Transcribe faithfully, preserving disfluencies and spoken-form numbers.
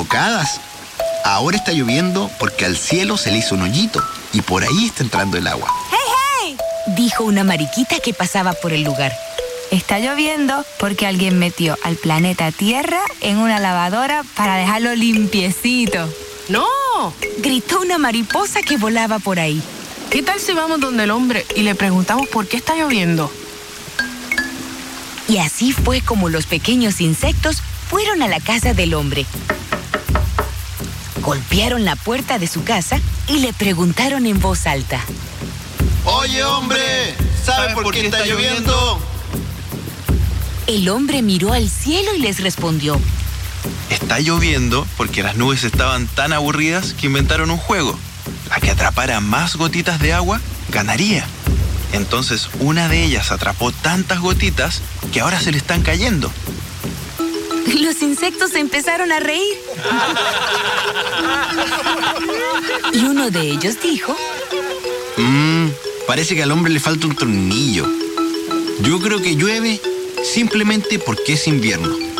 equivocadas. Ahora está lloviendo porque al cielo se le hizo un hoyito y por ahí está entrando el agua. ¡Hey, hey! Dijo una mariquita que pasaba por el lugar. Está lloviendo porque alguien metió al planeta Tierra en una lavadora para dejarlo limpiecito. ¡No! Gritó una mariposa que volaba por ahí. ¿Qué tal si vamos donde el hombre y le preguntamos por qué está lloviendo? Y así fue como los pequeños insectos fueron a la casa del hombre. Golpearon la puerta de su casa y le preguntaron en voz alta. Oye, hombre, ¿sabe por qué está lloviendo? El hombre miró al cielo y les respondió. Está lloviendo porque las nubes estaban tan aburridas que inventaron un juego. La que atrapara más gotitas de agua, ganaría. Entonces una de ellas atrapó tantas gotitas que ahora se le están cayendo. Los insectos se empezaron a reír. Y uno de ellos dijo... Mmm, parece que al hombre le falta un tornillo. Yo creo que llueve simplemente porque es invierno.